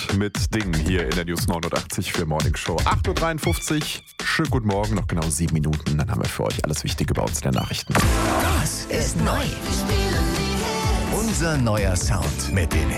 mit Ding hier in der News 89 für Morning Show. 8.53 Uhr. Schönen guten Morgen, noch genau 7 Minuten. Dann haben wir für euch alles Wichtige bei uns in der Nachrichten. Das ist neu. Unser neuer Sound mit den